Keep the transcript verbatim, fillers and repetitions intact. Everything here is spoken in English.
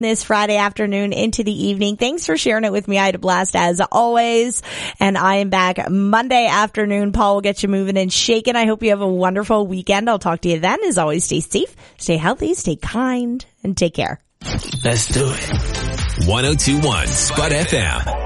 this Friday afternoon into the evening. Thanks for sharing it with me. I had a blast as always. And I am back Monday afternoon. Paul will get you moving and shaking. I hope you have a wonderful weekend. I'll talk to you then. As always, stay safe, stay healthy, stay kind, and take care. Let's do it. one oh two point one Spud F M.